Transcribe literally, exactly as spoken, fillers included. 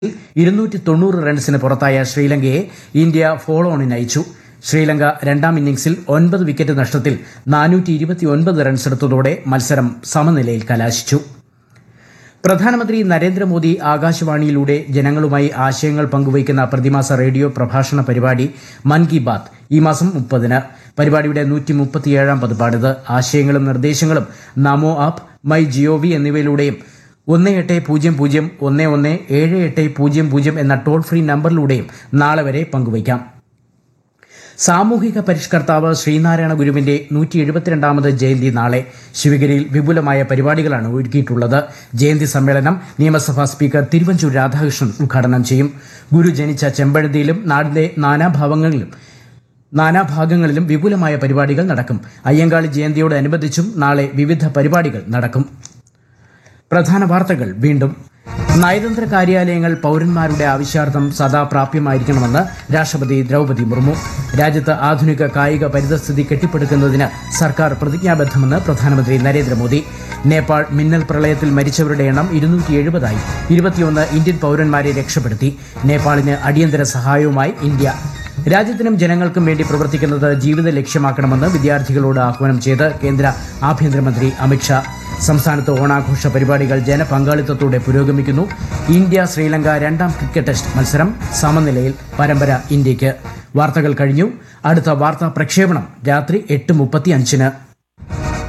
ഇരുന്നൂറ്റി തൊണ്ണൂറ് റൺസിന് പുറത്തായ ശ്രീലങ്കയെ ഇന്ത്യ ഫോളോ ഓണിന് അയച്ചു. ശ്രീലങ്ക രണ്ടാം ഇന്നിംഗ്സിൽ ഒൻപത് വിക്കറ്റ് നഷ്ടത്തിൽ നാനൂറ്റി ഇരുപത്തിയൊൻപത് റൺസെടുത്തതോടെ മത്സരം സമനിലയിൽ കലാശിച്ചു. പ്രധാനമന്ത്രി നരേന്ദ്രമോദി ആകാശവാണിയിലൂടെ ജനങ്ങളുമായി ആശയങ്ങൾ പങ്കുവയ്ക്കുന്ന പ്രതിമാസ റേഡിയോ പ്രഭാഷണ പരിപാടി മൻ കി ബാത്ത് ഈ മാസം മുപ്പതിന്. പരിപാടിയുടെ നൂറ്റി മുപ്പത്തിയേഴാം പതിപ്പാണിത്. ആശയങ്ങളും നിർദ്ദേശങ്ങളും നമോ ആപ്പ്, മൈ ജിഒവി എന്നിവയിലൂടെയും ഒന്ന് എട്ട് പൂജ്യം പൂജ്യം ഒന്ന് ഒന്ന് ഏഴ് എട്ട് പൂജ്യം പൂജ്യം എന്ന ടോൾ ഫ്രീ നമ്പറിലൂടെയും നാളെ വരെ പങ്കുവയ്ക്കാം. സാമൂഹിക പരിഷ്കർത്താവ് ശ്രീനാരായണ ഗുരുവിന്റെ നൂറ്റി എഴുപത്തിരണ്ടാമത് ജയന്തി നാളെ. ശിവഗിരിയിൽ വിപുലമായ പരിപാടികളാണ് ഒരുക്കിയിട്ടുള്ളത്. ജയന്തി സമ്മേളനം നിയമസഭാ സ്പീക്കർ തിരുവഞ്ചൂർ രാധാകൃഷ്ണൻ ഉദ്ഘാടനം ചെയ്യും. ഗുരു ജനിച്ച ചെമ്പഴന്തിയിലും നാടിന്റെ നാനാഭാവങ്ങളിലും നാനാഭാഗങ്ങളിലും വിപുലമായ പരിപാടികൾ നടക്കും. അയ്യങ്കാളി ജയന്തിയോടനുബന്ധിച്ചും നാളെ വിവിധ പരിപാടികൾ നടക്കും. പ്രധാന വാർത്തകൾ വീണ്ടും. നയതന്ത്ര കാര്യാലയങ്ങൾ പൌരന്മാരുടെ ആവശ്യാർത്ഥം സദാ പ്രാപ്യമായിരിക്കണമെന്ന് രാഷ്ട്രപതി ദ്രൌപദി മുർമു. രാജ്യത്ത് ആധുനിക കായിക പരിതസ്ഥിതി കെട്ടിപ്പടുക്കുന്നതിന് സർക്കാർ പ്രതിജ്ഞാബദ്ധമെന്ന് പ്രധാനമന്ത്രി നരേന്ദ്രമോദി. നേപ്പാൾ മിന്നൽ പ്രളയത്തിൽ മരിച്ചവരുടെ എണ്ണം ഇരുന്നൂറ്റി എഴുപതായി. ഇരുപത്തിയൊന്ന് ഇന്ത്യൻ പൌരന്മാരെ രക്ഷപ്പെടുത്തി. നേപ്പാളിന് അടിയന്തര സഹായവുമായി ഇന്ത്യ. രാജ്യത്തിനും ജനങ്ങൾക്കും വേണ്ടി പ്രവർത്തിക്കുന്നത് ജീവിത ലക്ഷ്യമാക്കണമെന്ന് വിദ്യാർത്ഥികളോട് ആഹ്വാനം ചെയ്ത് കേന്ദ്ര ആഭ്യന്തരമന്ത്രി അമിത്ഷാ. സംസ്ഥാനത്ത് ഓണാഘോഷ പരിപാടികൾ ജനപങ്കാളിത്തത്തോടെ പുരോഗമിക്കുന്നു. ഇന്ത്യ ശ്രീലങ്ക രണ്ടാം ക്രിക്കറ്റ് ടെസ്റ്റ് മത്സരം സമനിലയിൽ. പരമ്പര ഇന്ത്യയ്ക്ക്. വാർത്തകൾ കഴിഞ്ഞു. അടുത്ത വാർത്താ പ്രക്ഷേപണം രാത്രി എട്ട് മുപ്പത്തി അഞ്ചിന്.